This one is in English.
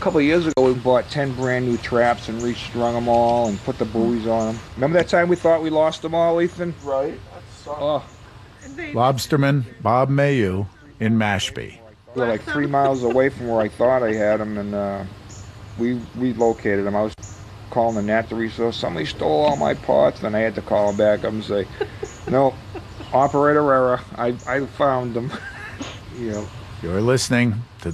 couple of years ago, we bought 10 brand new traps and restrung them all and put the buoys on them. Remember that time we thought we lost them all, Ethan? Right. That sucked. Oh, Lobsterman Bob Mayu in Mashpee. we were like 3 miles away from where I thought I had them, and we relocated them. I was calling the natural resource. Somebody stole all my pots, and I had to call them back up and say, no, operator error. I found them. You know. You're listening to